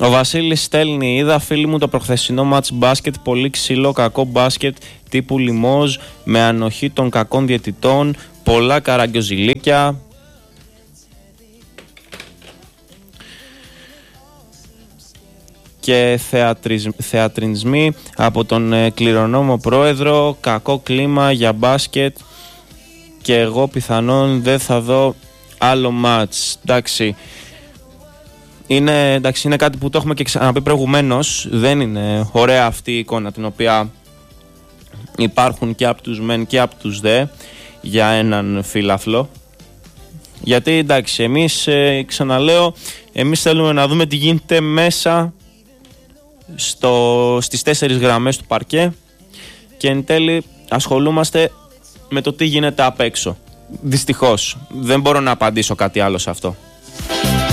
Ο Βασίλης στέλνει: είδα φίλοι μου το προχθεσινό μάτς μπάσκετ, πολύ ξύλο, κακό μπάσκετ τύπου Λιμόζ, με ανοχή των κακών διαιτητών, πολλά καραγκιοζηλίκια. Και θεατρινισμοί από τον κληρονόμο πρόεδρο, κακό κλίμα για μπάσκετ και εγώ πιθανόν δεν θα δω άλλο μάτς. Εντάξει, είναι κάτι που το έχουμε και ξαναπεί προηγουμένως. Δεν είναι ωραία αυτή η εικόνα την οποία υπάρχουν και από τους μεν και από τους δε για έναν φίλαθλο. Γιατί εντάξει, εμείς ξαναλέω, εμείς θέλουμε να δούμε τι γίνεται μέσα στις 4 γραμμές του παρκέ και εν τέλει ασχολούμαστε με το τι γίνεται απ' έξω. Δυστυχώς δεν μπορώ να απαντήσω κάτι άλλο σε αυτό.